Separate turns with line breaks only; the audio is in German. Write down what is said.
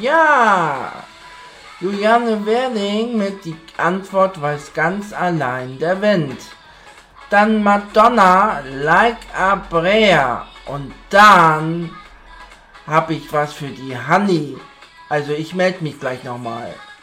Ja! Juliane Werding mit die Antwort weiß ganz allein der Wind. Dann Madonna, Like a Prayer. Und dann habe ich was für die Honey. Also ich melde mich gleich nochmal.